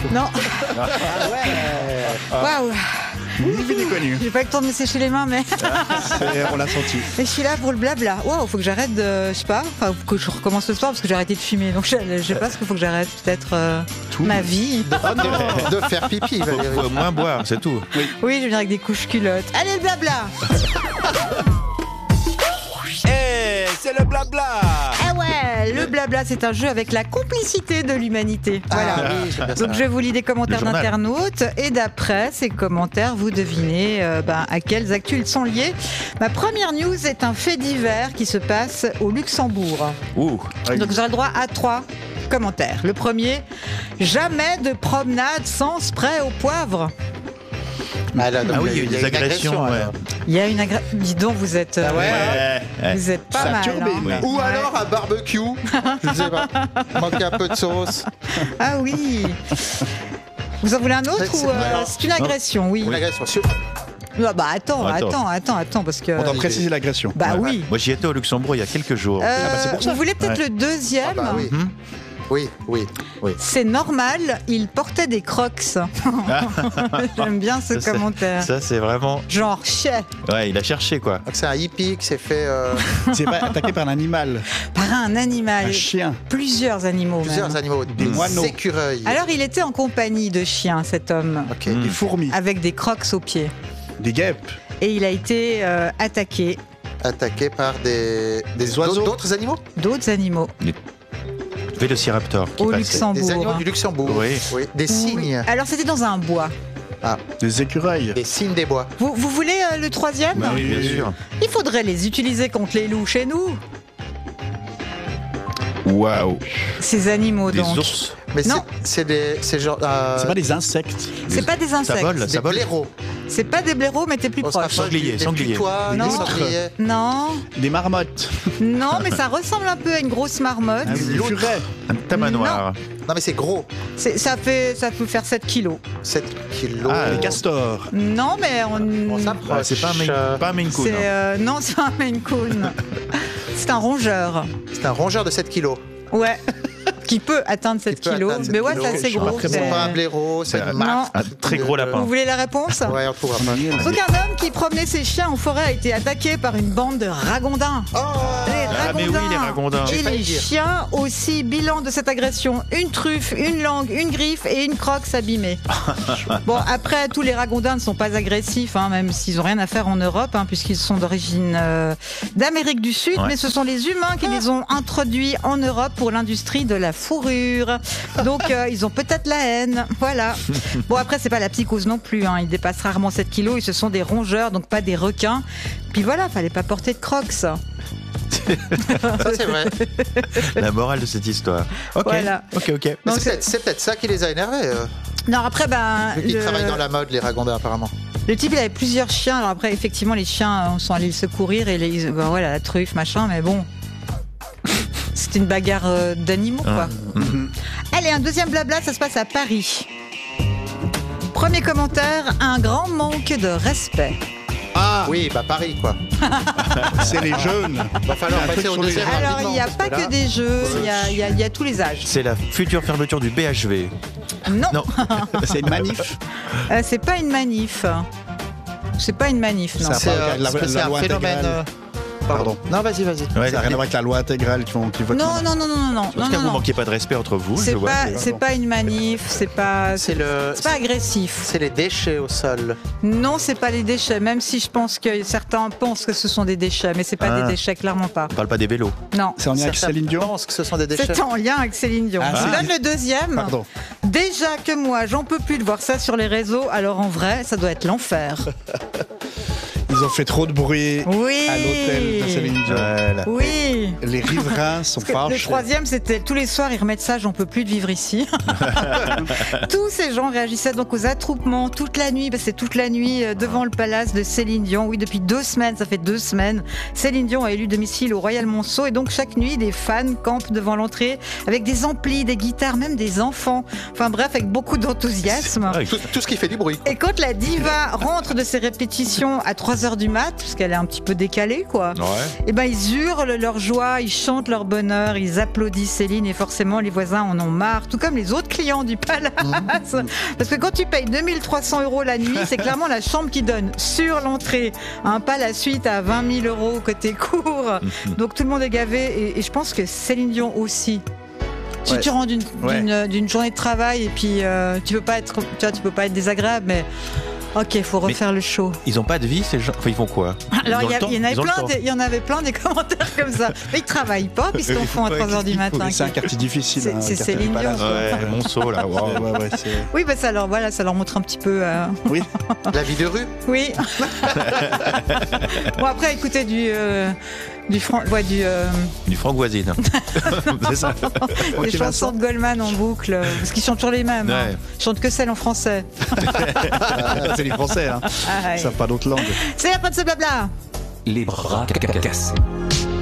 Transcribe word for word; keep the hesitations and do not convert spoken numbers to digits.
Non. Ah ouais. Waouh. Ni vu ni connu. J'ai pas eu le temps de me sécher les mains, mais. C'est- On l'a senti. Et je suis là pour le blabla. Waouh, faut que j'arrête de. Je sais pas. Enfin, faut que je recommence ce soir parce que j'ai arrêté de fumer. Donc je, je sais pas ce qu'il faut que j'arrête. Peut-être euh, Tout. ma vie. Oh non, de faire pipi, Faut, Valérie. faut moins boire, c'est tout. Oui, je viens avec des couches culottes. Allez, le blabla. Eh, c'est le blabla. Ah ouais, le blabla, c'est un jeu avec la complicité de l'humanité. Voilà. Ah oui, c'est bien ça. Donc je vous lis des commentaires Le journal. d'internautes et d'après ces commentaires, vous devinez euh, ben, à quelles actus ils sont liés. Ma première news est un fait divers qui se passe au Luxembourg. Ouh. Donc j'aurai le droit à trois commentaires. Le premier, jamais de promenade sans spray au poivre. Ah, là, donc, Ah oui, il y a eu des une agressions, ouais. alors. Il y a une agression. Dis donc, vous êtes, euh, Ah ouais, Ouais, ouais. vous êtes pas Ça mal. turbine. hein. Ou Ouais. alors un barbecue, je sais pas. Manquait un peu de sauce. Ah oui. Vous en voulez un autre C'est- ou euh, non. c'est une agression, oui. Une agression. Sur- Ah bah attends, Attends. attends, attends, attends, parce que. On doit préciser l'agression. Bah Ouais. oui. Moi, j'y étais au Luxembourg il y a quelques jours. Euh, bah, c'est pour ça. Vous voulez peut-être Ouais. le deuxième? Ah bah oui. Mhm. Oui, oui, oui. C'est normal, il portait des crocs. J'aime bien ce Ça, c'est- commentaire. Ça, c'est vraiment. Genre, chais, Ouais, il a cherché, quoi. Donc c'est un hippie qui s'est fait euh, C'est pas attaqué par un animal, par un animal. un chien. Plusieurs animaux. plusieurs même. animaux, des moineaux. écureuils. Alors, il était en compagnie de chiens, cet homme, Ok. Mm. Des fourmis, avec des crocs aux pieds. des guêpes, Et il a été euh, attaqué Attaqué par des, Des oiseaux. d'autres animaux. d'autres animaux Vélociraptor qui au passait. Luxembourg. Des animaux du Luxembourg. Oui. Des Oui. cygnes. Alors, c'était dans un bois. des écureuils. Des cygnes des bois. Vous, vous voulez euh, le troisième? Bah oui, bien sûr. Il faudrait les utiliser contre les loups chez nous. Waouh. Ces animaux, Des donc. ours. Mais c'est- Non. c'est des. C'est genre. euh, C'est pas des insectes. C'est pas des Ça insectes. vole, ça des vole. blaireaux. C'est pas des blaireaux, mais t'es plus On se proche. rapproche Sanglier, des- des sanglier. putois, Non. des sangliers. Non, Des marmottes. non, mais ça ressemble un peu à une grosse marmotte. Ah oui, des L'autre. furets. Un tamanoir. Non, mais c'est gros. C'est- Ça fait, ça peut faire sept kilos. sept kilos. Ah, Des castors. Non, mais on. On s'approche. Ouais, c'est pas un Maine, pas un Maine Coon, C'est hein. euh, non, c'est pas un Maine Coon. C'est un rongeur. C'est un rongeur de sept kilos. Ouais. Qui peut atteindre sept peut kilos. atteindre sept Mais ouais, kilos. c'est assez Je suis pas gros. très c'est- C'est pas un blaireau, c'est C'est une un- marque. un très gros de- lapin. Vous voulez la réponse? Ouais, on trouvera pas. Donc un homme qui promenait ses chiens en forêt a été attaqué par une bande de ragondins. Oh Les Ah, mais oui, les ragondins. Et J'ai failli les dire. chiens aussi, bilan de cette agression, une truffe, une langue, une griffe et une croque abîmée. Bon, après, tous les ragondins ne sont pas agressifs, hein, même s'ils n'ont rien à faire en Europe, hein, puisqu'ils sont d'origine euh, d'Amérique du Sud, Ouais. mais ce sont les humains qui les ont introduits en Europe pour l'industrie de la fourrure. Donc, euh, ils ont peut-être la haine. Voilà. Bon, après, c'est pas la psychose non plus, hein, ils dépassent rarement sept kilos, et ce sont des rongeurs, donc pas des requins. Puis voilà, fallait pas porter de crocs. Ça, c'est vrai. La morale de cette histoire. Ok. Voilà. Ok, ok. Mais Donc, c'est peut-être c'est peut-être ça qui les a énervés. euh, Non, après, ben. Vu qu'ils le- travaillent dans la mode, les ragondins, apparemment. Le type, il avait plusieurs chiens. Alors après, effectivement, les chiens euh, sont allés le secourir et les, ben voilà, la truffe, machin, mais bon. C'était une bagarre euh, d'animaux, quoi. Mhm. Allez, un deuxième blabla, ça se passe à Paris. Premier commentaire, un grand manque de respect. Ah, Oui, bah Paris, quoi. c'est les jeunes. Va falloir Un passer truc au sur les- deuxième. Alors, rapidement, il n'y a parce pas là- que des jeux, il y a, il y a- il y a tous les âges. C'est la future fermeture du B H V. Non, Non. C'est une manif. euh, c'est pas une manif. C'est pas une manif, non. Ça C'est pas euh, la- c'est la un loi phénomène. intégrale. euh, Pardon. Non, vas-y, vas-y. Ouais, Ça n'a rien à voir avec la loi intégrale qui vont qui votent. Non, non, non, non, non, non. En tout non, cas, non, vous non. manquez pas de respect entre vous, je C'est vois. pas, c'est c'est bon. pas une manif, c'est pas, C'est le. c'est pas agressif. C'est les déchets au sol. Non, c'est pas les déchets, même si je pense que certains pensent que ce sont des déchets, mais c'est pas Ah. des déchets, clairement pas. On parle pas des vélos. Non. C'est en lien avec Certains Céline Dion. pensent que ce sont des déchets. C'est en lien avec Céline Dion. Ah, je vous si. donne le deuxième. Pardon. Déjà que moi, j'en peux plus de voir ça sur les réseaux, alors en vrai, ça doit être l'enfer. Ils ont fait trop de bruit Oui. à l'hôtel de Céline Dion. Voilà. Oui. Les riverains sont Parce que le fâchés. troisième, c'était tous les soirs, ils remettent ça, j'en peux plus de vivre ici. Tous ces gens réagissaient donc aux attroupements toute la nuit, parce que c'est toute la nuit euh, devant le palace de Céline Dion. Oui, depuis deux semaines, ça fait deux semaines. Céline Dion a élu domicile au Royal Monceau, et donc chaque nuit, des fans campent devant l'entrée avec des amplis, des guitares, même des enfants. Enfin bref, avec beaucoup d'enthousiasme. Ah, Tout, tout ce qui fait du bruit. Et quand la diva rentre de ses répétitions à trois heures heures du mat, parce qu'elle est un petit peu décalée, quoi. Ouais. Et ben ils hurlent leur joie, ils chantent leur bonheur, ils applaudissent Céline et forcément les voisins en ont marre, tout comme les autres clients du palace. Mmh. Parce que quand tu payes deux mille trois cents euros la nuit, c'est clairement la chambre qui donne sur l'entrée, hein, pas la suite à vingt mille euros côté cour. Mmh. Donc tout le monde est gavé et, et je pense que Céline Dion aussi. Si ouais. tu rentres d'une, ouais. d'une, d'une journée de travail et puis euh, tu peux pas être, tu vois, tu peux pas être désagréable, mais ok, il faut refaire mais le show. Ils ont pas de vie, ces gens. Enfin, ils font quoi? Alors, il y, y, y, en avait plein des, il y en avait plein des commentaires comme ça. Mais ils travaillent pas puisqu'ils font à trois heures du matin. C'est un quartier difficile. C'est, hein, c'est Céline Dion. Ouais, Monceau, là. Wow. ouais, ouais, c'est... Oui, bah, ça, leur, voilà, ça leur montre un petit peu. Euh... Oui. La vie de rue. Oui. Bon, après, écoutez du. Euh... Du, Fran... ouais, du, euh... du Franck Voisine. C'est ça. Des chansons de Goldman en boucle, parce qu'ils chantent toujours les mêmes. Ouais. Hein. Ils chantent que celles en français. C'est les Français, hein. Ah, ouais. Ils savent pas d'autres langues. C'est la fin de ce blabla. Les bras cassés.